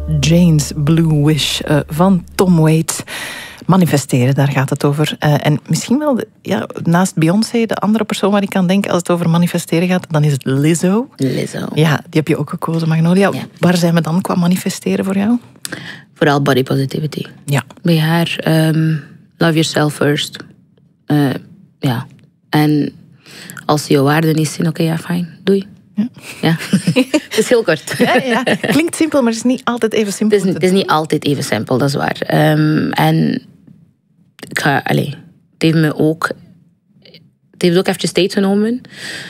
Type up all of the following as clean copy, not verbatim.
Jane's Blue Wish van Tom Waits. Manifesteren, daar gaat het over. En misschien wel, naast Beyoncé, de andere persoon waar ik aan denk als het over manifesteren gaat, dan is het Lizzo. Ja, die heb je ook gekozen, Magnolia. Ja. Waar zijn we dan qua manifesteren voor jou? Vooral body positivity. Ja. Bij haar, love yourself first. En als je waarde niet zien, oké, fijn, doei. Ja. Het is heel kort. Ja. Klinkt simpel, maar het is niet altijd even simpel. Het is niet altijd even simpel, dat is waar. En het heeft me ook... Het heeft ook eventjes tijd genomen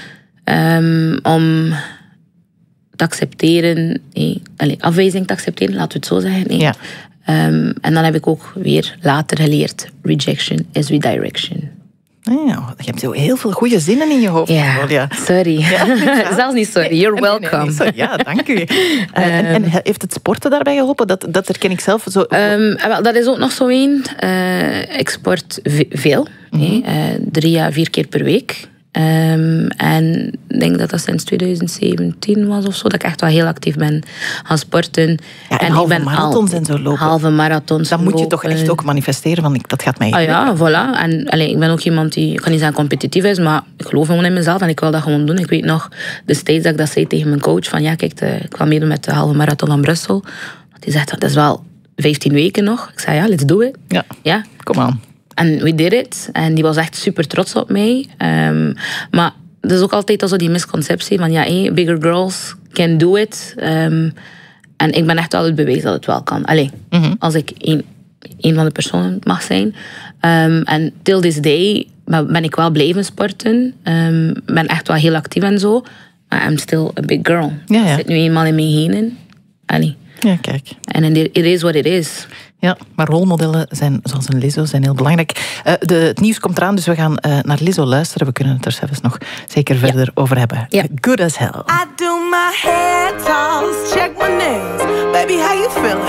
om te accepteren... afwijzing te accepteren, laten we het zo zeggen. Ja. En dan heb ik ook weer later geleerd... Rejection is redirection. Ja, je hebt zo heel veel goede zinnen in je hoofd. Ja, sorry. Ja. Zelfs niet sorry. You're welcome. Nee, sorry. Ja, dank u. En heeft het sporten daarbij geholpen? Dat herken ik zelf zo. Wel, dat is ook nog zo één. Ik sport veel. 3 à 4 keer per week. En ik denk dat sinds 2017 was of zo, dat ik echt wel heel actief ben gaan sporten. Ja, en halve marathons en zo lopen. Halve marathons dan moet je toch echt ook manifesteren, want dat gaat mij... ja, voilà. En ik ben ook iemand die, ik kan niet zeggen competitief is, maar ik geloof gewoon in mezelf en ik wil dat gewoon doen. Ik weet nog destijds dat ik dat zei tegen mijn coach, van kijk, ik wil meedoen met de halve marathon van Brussel. Die zegt, dat is wel 15 weken nog. Ik zei, let's do it. Ja, kom aan. En we did it. En die was echt super trots op mij. Maar dat is ook altijd al zo die misconceptie van... bigger girls can do it. En ik ben echt wel het bewijs dat het wel kan. Als ik een van de personen mag zijn. En till this day ben ik wel blijven sporten. Ben echt wel heel actief en zo. Maar I'm still a big girl. Ja. Ik zit nu eenmaal in mijn genen. Ja, kijk. En it is what it is. Ja, maar rolmodellen zijn, zoals een Lizzo, zijn heel belangrijk. Het nieuws komt eraan, dus we gaan naar Lizzo luisteren. We kunnen het er zelfs nog zeker verder over hebben. Ja. Good as hell. I do my hair toss, check my nails. Baby, how you feeling?